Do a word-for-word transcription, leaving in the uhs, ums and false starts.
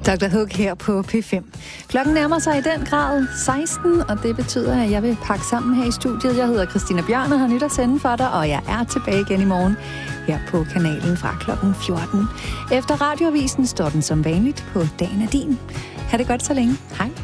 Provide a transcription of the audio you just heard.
doktor Hook her på P fem. Klokken nærmer sig i den grad seksten, og det betyder, at jeg vil pakke sammen her i studiet. Jeg hedder Christina Bjørn og har nyt at sende for dig, og jeg er tilbage igen i morgen her på kanalen fra klokken fjorten. Efter radioavisen står den som vanligt på Dagen er din. Ha' det godt så længe. Hej.